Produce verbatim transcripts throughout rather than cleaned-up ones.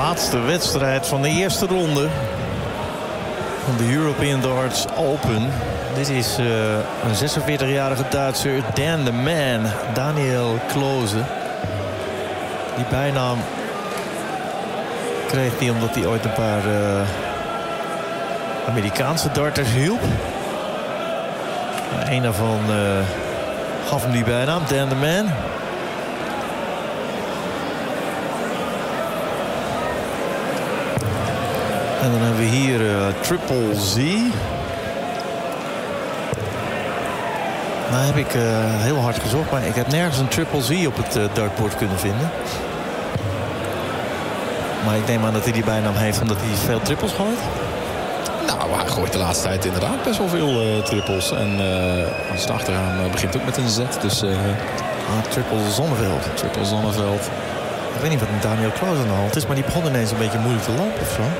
laatste wedstrijd van de eerste ronde van de European Darts Open. Dit is uh, een zesenveertigjarige Duitser, Dan the Man, Daniel Klose. Die bijnaam kreeg hij omdat hij ooit een paar uh, Amerikaanse darters hielp. Uh, een daarvan uh, gaf hem die bijnaam, Dan the Man. En dan hebben we hier uh, Triple Z. Nou heb ik uh, heel hard gezocht, maar ik heb nergens een Triple Z op het uh, dartboard kunnen vinden. Maar ik neem aan dat hij die bijnaam heeft omdat hij veel trippels gooit. Nou, hij gooit de laatste tijd inderdaad best wel veel uh, trippels. En uh, als het achteraan uh, begint ook met een Z. Dus, uh, ah, Triple Zonneveld. Triple Zonneveld. Ik weet niet wat met Daniel Klose aan de hand is, maar die begon ineens een beetje moeilijk te lopen of zo.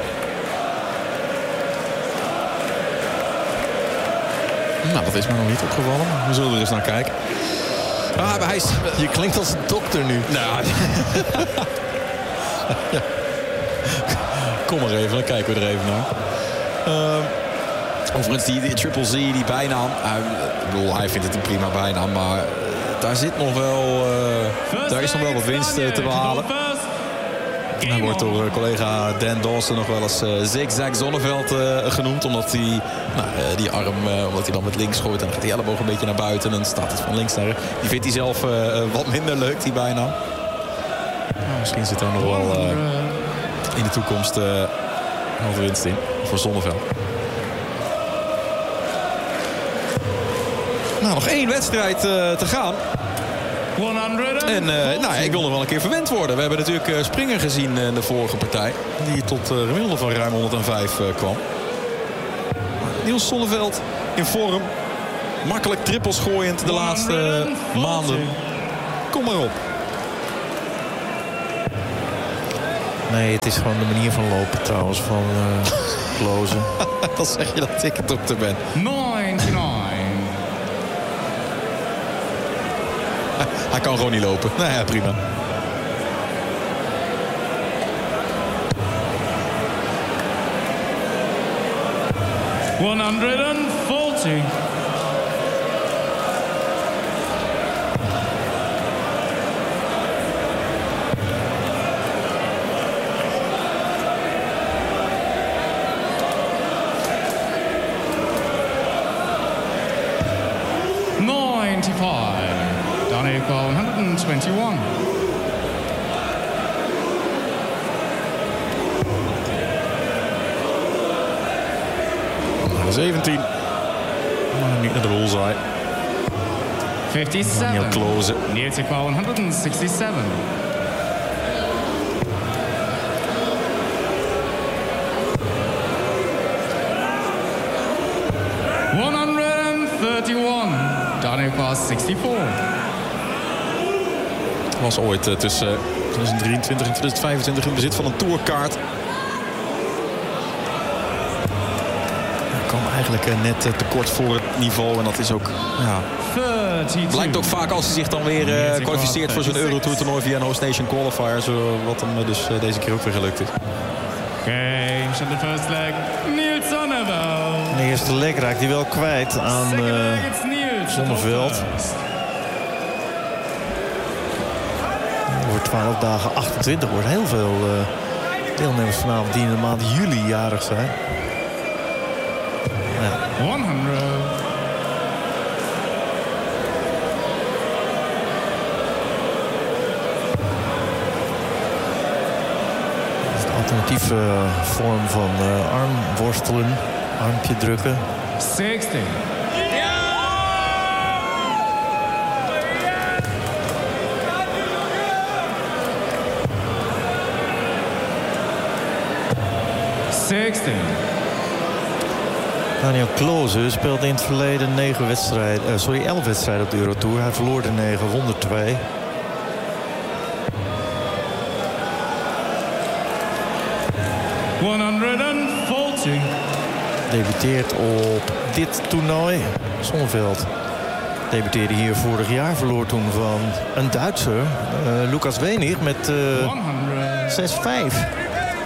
Nou, dat is me nog niet opgevallen. We zullen er eens naar kijken. Ah, maar hij is... Je klinkt als een dokter nu. Nou, ja. Kom maar even, dan kijken we er even naar. Uh, overigens, die, die Triple Z, die bijnaam. Uh, ik bedoel, hij vindt het een prima bijnaam, maar uh, daar zit nog wel... Uh, daar is nog wel wat winst uh, te behalen. Hij wordt door uh, collega Dan Dawson nog wel eens uh, Zigzag Zonneveld uh, genoemd. Omdat hij nou, uh, die arm, uh, omdat hij dan met links gooit. En dan gaat die elleboog een beetje naar buiten. En dan staat het van links naar rechts. Die vindt hij zelf uh, wat minder leuk, die bijnaam. Nou, misschien zit er nog wel uh, in de toekomst uh, nog winst in. Voor Zonneveld. Nou, nog één wedstrijd uh, te gaan. En uh, nou, ik wil nog wel een keer verwend worden. We hebben natuurlijk uh, Springer gezien in de vorige partij. Die tot uh, gemiddelde van ruim honderdvijf uh, kwam. Niels Zonneveld in vorm. Makkelijk trippels gooiend de laatste uh, maanden. Kom maar op. Nee, het is gewoon de manier van lopen trouwens van uh, Klose. Dan zeg je dat ik het dokter ben. negenennegentig. Hij kan gewoon niet lopen. Nou ja, prima. honderdveertig. ninety-five. Daniel one hundred twenty-one. zeventien. Maar niet naar de bullseye. fifty-seven. Daniel Klose. Niels one hundred sixty-seven. one hundred thirty-one. Daniel sixty-four. Was ooit uh, tussen twintig drieëntwintig en twintig vijfentwintig in bezit van een tourkaart. Hij kwam eigenlijk uh, net uh, tekort voor het niveau. En dat is ook... Ja, blijkt ook vaak als hij zich dan weer uh, kwalificeert voor zo'n Eurotour toernooi via een Host Nation qualifier. Zo, wat hem uh, dus uh, deze keer ook weer gelukt is. Games in the first leg. Niels Zonneveld. de eerste leg raakt hij wel kwijt aan uh, Zonneveld. Voor twaalf dagen achtentwintig wordt heel veel uh, deelnemers vanavond die in de maand juli jarig zijn. Ja. honderd. Alternatieve uh, vorm van uh, armworstelen, armpje drukken. zestig. zestig. Daniel Klose speelde in het verleden negen wedstrijden, uh, sorry, elf wedstrijden op de Eurotour. Hij verloor de negen, won er twee. honderdveertig. Debuteert op dit toernooi. Zonneveld debuteerde hier vorig jaar. Verloor toen van een Duitser, uh, Lucas Wenig, met uh, zes vijf.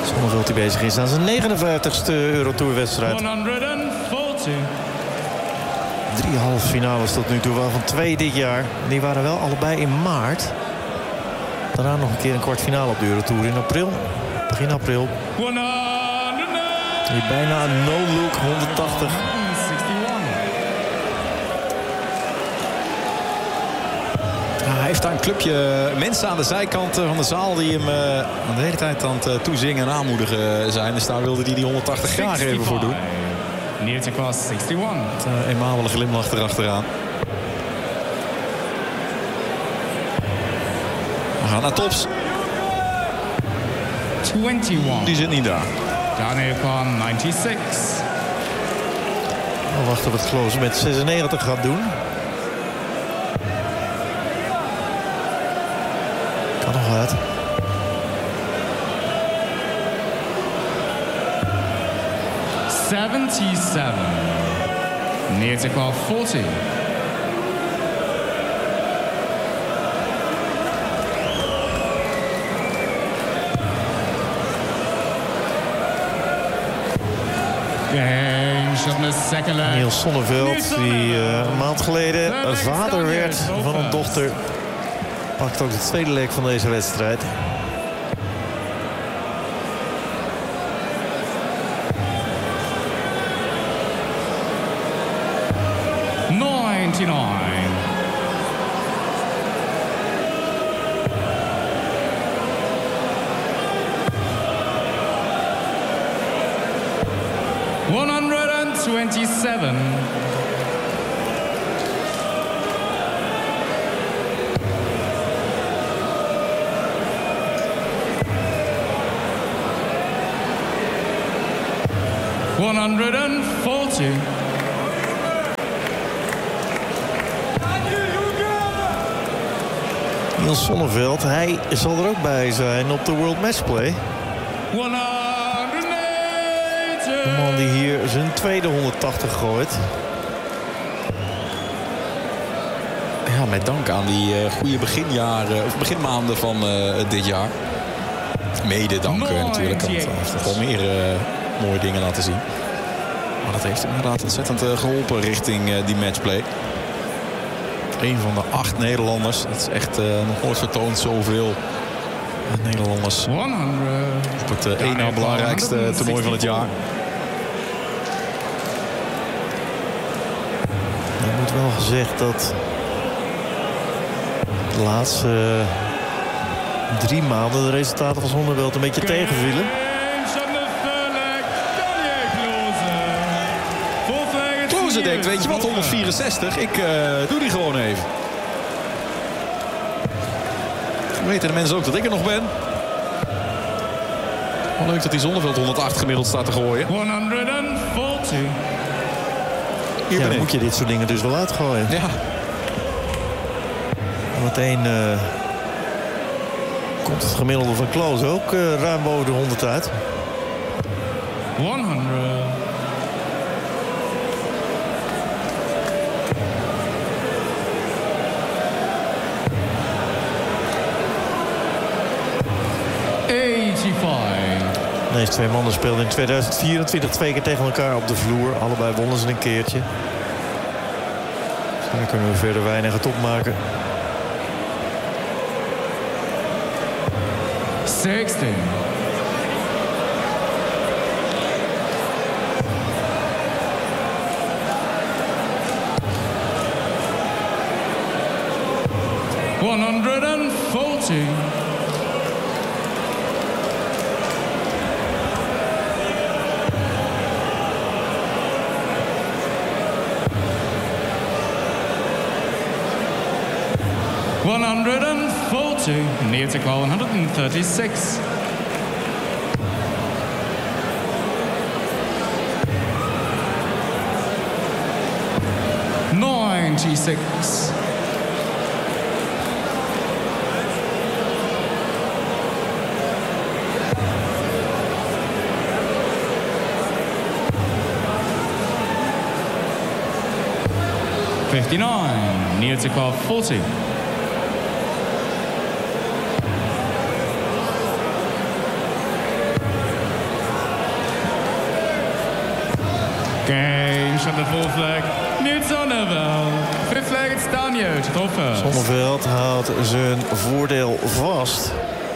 Zonneveld die bezig is aan zijn negenenvijftigste Eurotour-wedstrijd. honderdveertig. Drie halve finales tot nu toe, waarvan twee dit jaar. Die waren wel allebei in maart. Daarna nog een keer een kwartfinale op de Eurotour in april. Begin april. Hier bijna een no-look, honderdtachtig. Hij heeft daar een clubje mensen aan de zijkant van de zaal die hem uh, de hele tijd aan het uh, toezingen en aanmoedigen zijn. Dus daar wilde hij die honderdtachtig graag even voor doen. Near to cross eenenzestig. Uh, eenmaal een glimlach erachteraan. We gaan naar Tops. eenentwintig. Die zit niet daar. Daniel Kahn, negenenzestig. We wachten op het Kloos met zesennegentig gaat doen. Kan nog uit. seventy-seven. Near to cross forty. Niels Sonneveld, die uh, een maand geleden vader werd van een dochter, pakt ook het tweede leg van deze wedstrijd. ninety-nine. one hundred twenty-seven. one hundred forty. Niels Sonneveld, hij zal er ook bij zijn op de World Matchplay. De man die hier zijn tweede honderdtachtig gooit. Ja, met dank aan die uh, goede beginjaren, of beginmaanden van uh, dit jaar. Mede dank uh, natuurlijk, want hij heeft nog wel meer uh, mooie dingen laten zien. Maar dat heeft hem inderdaad ontzettend uh, geholpen richting uh, die matchplay. Een van de acht Nederlanders. Dat is echt uh, nog nooit vertoond zoveel uh, Nederlanders op het uh, één na belangrijkste toernooi van het jaar. Er moet wel gezegd dat de laatste uh, drie maanden de resultaten van Sonneveld een beetje tegenvielen. Klose denkt, weet je wat, honderdvierenzestig, ik uh, doe die gewoon even. Weten de mensen ook dat ik er nog ben. Wel leuk dat die Zonneveld honderdacht gemiddeld staat te gooien. honderdveertig. Hier ja, dan moet je dit soort dingen dus wel uitgooien. Ja. Meteen uh, komt het gemiddelde van Kloos ook uh, ruim boven de honderd uit. honderd. eenennegentig. Deze twee mannen speelden in tweeduizend vierentwintig twee keer tegen elkaar op de vloer. Allebei wonnen ze een keertje. Dus daar kunnen we verder weinig het opmaken. zestien. honderdveertig. one hundred forty. Near to call one hundred thirty-six. ninety-six. fifty-nine. Near to call forty. Game shot the full flag. Newt Zonneveld. For the flag, it's Daniel to throw first. Zonneveld houdt zijn voordeel vast.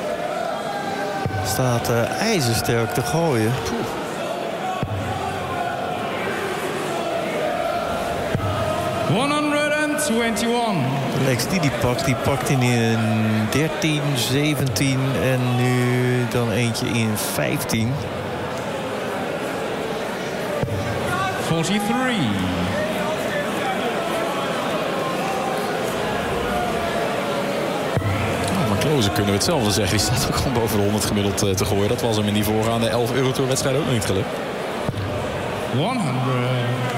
Staat uh, ijzersterk te gooien. honderdtwenty-one. Lex die die pakt, die pakt hij in dertien, zeventien en nu dan eentje in vijftien. forty-three. Klose kunnen we hetzelfde zeggen. Die staat ook gewoon boven de honderd gemiddeld uh, te gooien. Dat was hem in die voorgaande elf Eurotour wedstrijd ook nog niet gelukt. honderd.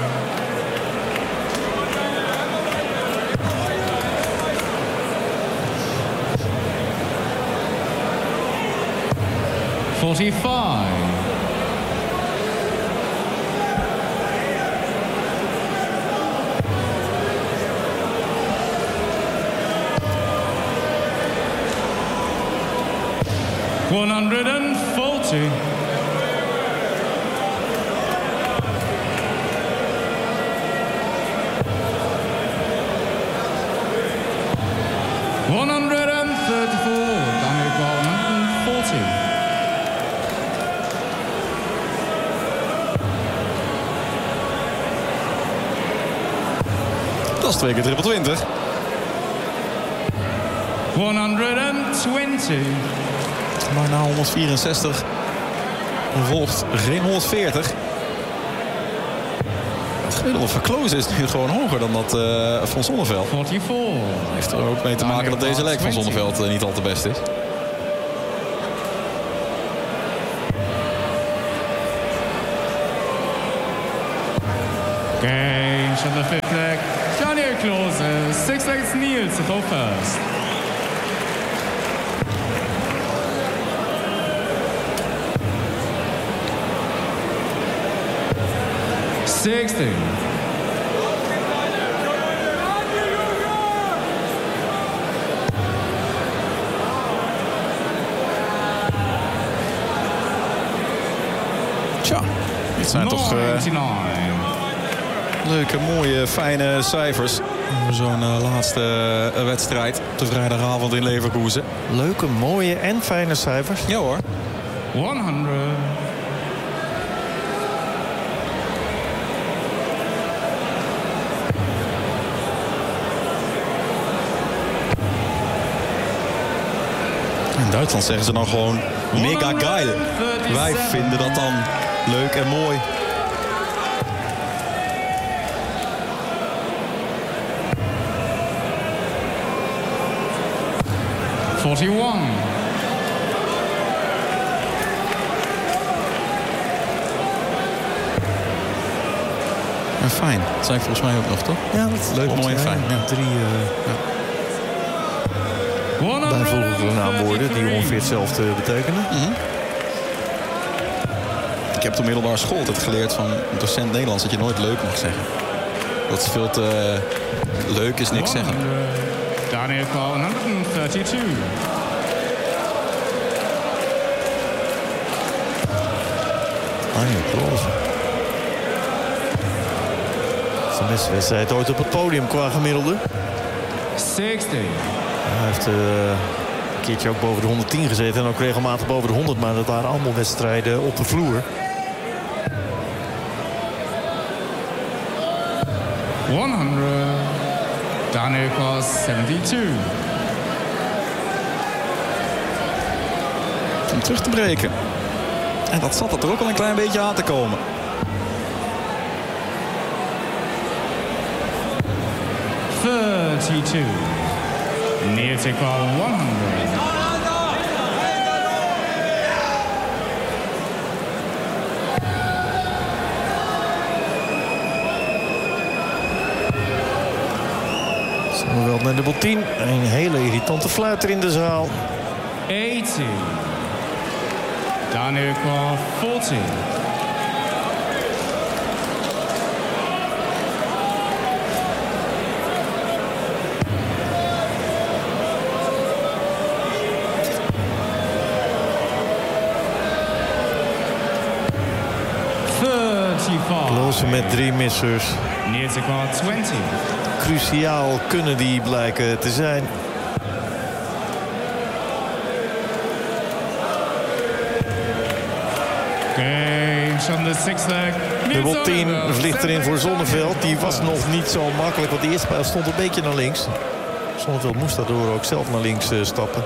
forty-five. one forty. one thirty-four. Daniel one forty. Dat is twee keer triple twintig. honderdtwintig. Maar na honderdvierenzestig volgt geen honderdveertig. Het gemiddelde van Klose is nu gewoon hoger dan dat uh, van Zonneveld. forty-four. Heeft er ook mee te maken dat deze lek van Zonneveld uh, niet al te best is. Game shot the fifth leg. Daniel Klose. Six legs Niels to go first. sixty. Tja, dit zijn toch uh, leuke, mooie, fijne cijfers. Zo'n uh, laatste uh, wedstrijd op de vrijdagavond in Leverkusen. Leuke, mooie en fijne cijfers. Ja hoor. honderd. In Duitsland zeggen ze dan gewoon mega geil. Wij vinden dat dan leuk en mooi. forty-one. En fijn. Dat zei ik volgens mij ook nog, toch? Ja, dat leuk, klopt, mooi en ja. fijn. Ja. Drie uh, ja. bijvoeglijke naamwoorden die ongeveer hetzelfde betekenen. Mm-hmm. Ik heb op middelbare school altijd geleerd van een docent Nederlands dat je nooit leuk mag zeggen. Dat is veel te uh, leuk is niks zeggen. Daniel honderdtweeëndertig. Daniel Klose. Zijn beste wedstrijd ooit op het podium qua gemiddelde. zestig. Hij heeft uh, een keertje ook boven de honderdtien gezeten en ook regelmatig boven de honderd. Maar dat waren allemaal wedstrijden op de vloer. honderd. Daniel zevenentwintig. Om terug te breken. En dat zat er ook al een klein beetje aan te komen. thirty-two. Near to call one hundred. Zonneveld naar dubbel tien. Een hele irritante fluiter in de zaal. eighty. Daniel forty. thirty-five. Klose met drie missers. Near to car twenty. Cruciaal kunnen die blijken te zijn. Game on the sixth leg. Dubbel tien vliegt erin voor Zonneveld. Die was nog niet zo makkelijk, want de eerste pijl stond een beetje naar links. Zonneveld moest daardoor ook zelf naar links uh, stappen.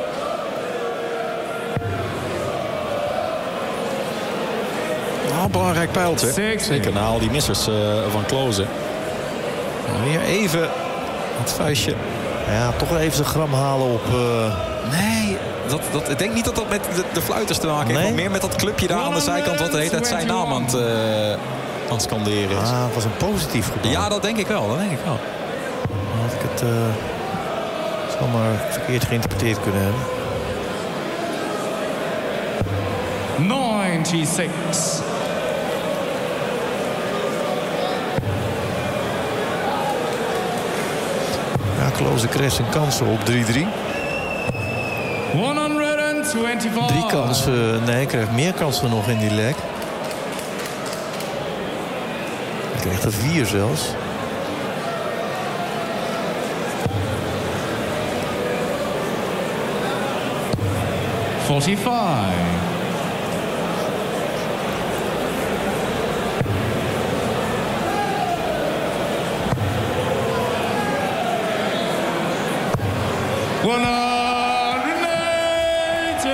Nou, een belangrijk pijltje. Zeker na al die missers uh, van Klose. Weer even het vuistje. Ja, toch even zijn gram halen op... Uh... Nee, dat, dat, ik denk niet dat dat met de, de fluiters te maken heeft. Nee? Maar meer met dat clubje daar aan de zijkant wat de hele tijd zijn naam aan het, uh, aan het scanderen is. Ah, het was een positief gebaar. Ja, dat denk ik wel. Dat denk ik wel. Dan had ik het uh, zomaar verkeerd geïnterpreteerd kunnen hebben. ninety-six. Ja, Klose kreeg zijn kansen op drie drie. honderdvijfentwintig. Drie kansen. Nee, hij kreeg meer kansen nog in die leg. Hij kreeg er vier zelfs. forty-five. one eighty.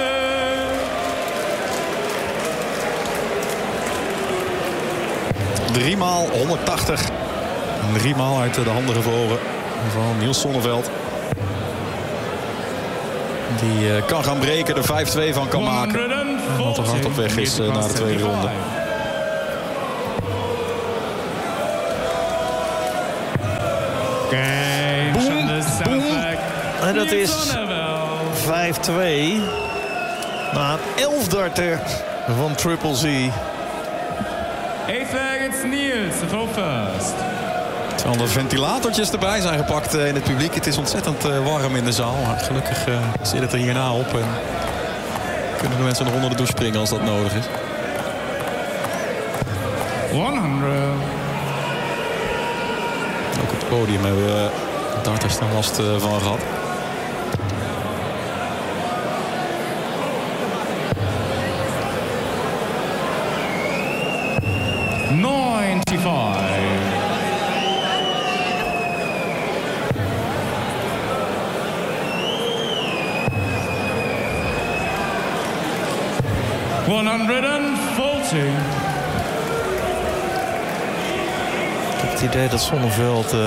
Driemaal honderdtachtig. Driemaal uit de handen gevlogen van Niels Zonneveld. Die uh, kan gaan breken, er vijf twee van kan maken. Wat er hard op weg is uh, na de tweede ronde. Boom, boom. En dat is vijf twee. Na een elf darter van Triple Z. Eighth leg, it's Niels, the throw first. Terwijl er ventilatortjes erbij zijn gepakt uh, in het publiek. Het is ontzettend uh, warm in de zaal. Maar gelukkig uh, zit het er hierna op. En kunnen de mensen nog onder de douche springen als dat nodig is. honderd. Ook op het podium hebben we uh, darters daar last uh, van gehad. ninety-five. one forty. Ik heb het idee dat Zonneveld uh,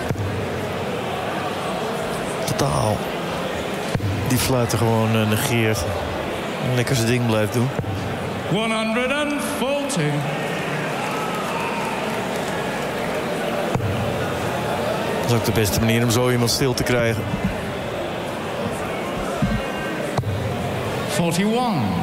totaal die fluiten gewoon uh, negeert. En lekker zijn ding blijft doen. honderdveertig. Dat is ook de beste manier om zo iemand stil te krijgen. forty-one.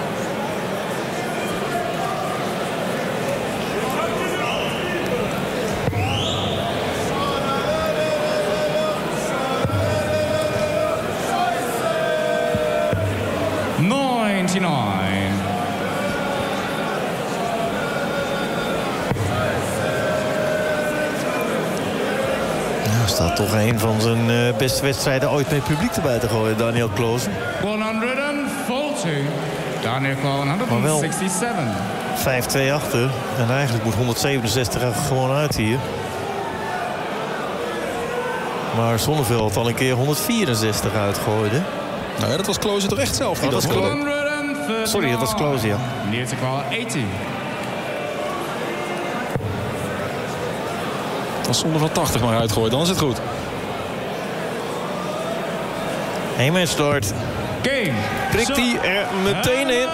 ninety-nine. Nou, staat toch een van zijn uh, beste wedstrijden ooit met publiek erbij te gooien, Daniel Klose. honderdveertig. Daniel Klose, honderdzesenzeventig. vijf twee achter. En eigenlijk moet honderdzevenenzestig er gewoon uit hier. Maar Zonneveld al een keer honderdvierenzestig uitgooide. Nou ja, dat was Klose toch echt zelf. Oh, dat was Klose. Sorry, dat was Klose, ja. Near to car eighty. Als Zonneveld tachtig maar uitgooit, dan is het goed. Eén match start. Game. Prikt hij er meteen in.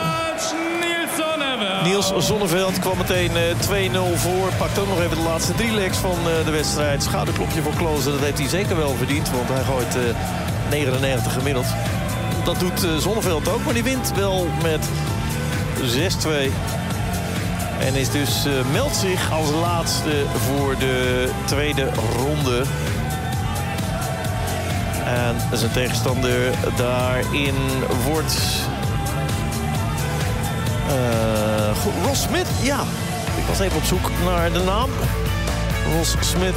Niels Zonneveld kwam meteen twee nul voor. Pakt ook nog even de laatste drie legs van de wedstrijd. Schouderklopje voor Klose, dat heeft hij zeker wel verdiend. Want hij gooit negenennegentig gemiddeld. Dat doet Zonneveld ook, maar die wint wel met zes twee. En is dus, uh, meldt zich als laatste voor de tweede ronde. En zijn tegenstander daarin wordt... Uh, Ross Smith, ja. Ik was even op zoek naar de naam. Ross Smith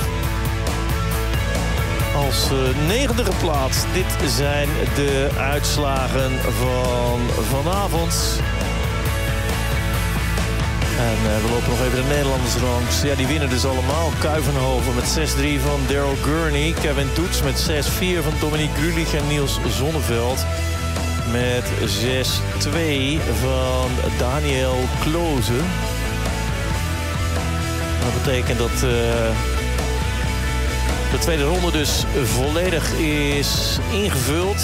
als uh, negende geplaatst. Dit zijn de uitslagen van vanavond. En uh, we lopen nog even de Nederlanders langs. Ja, die winnen dus allemaal. Kuivenhoven met zes drie van Daryl Gurney. Kevin Doets met zes vier van Dominique Grulich en Niels Zonneveld. Met zes twee van Daniel Kloze. Dat betekent dat uh, de tweede ronde dus volledig is ingevuld.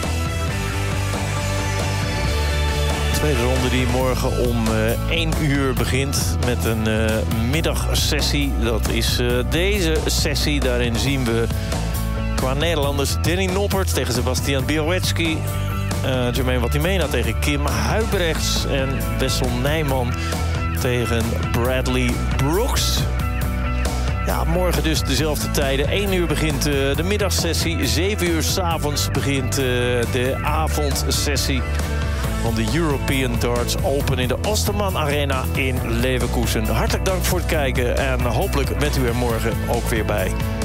De tweede ronde die morgen om uh, één uur begint met een uh, middagsessie. Dat is uh, deze sessie. Daarin zien we qua Nederlanders Danny Noppert tegen Sebastian Białowieski. Uh, Jermaine Watimena tegen Kim Huibrechts. En Wessel Nijman tegen Bradley Brooks. Ja, morgen dus dezelfde tijden. één uur begint uh, de middagsessie. zeven uur 's avonds begint uh, de avondsessie van de European Darts Open in de Osterman Arena in Leverkusen. Hartelijk dank voor het kijken en hopelijk bent u er morgen ook weer bij.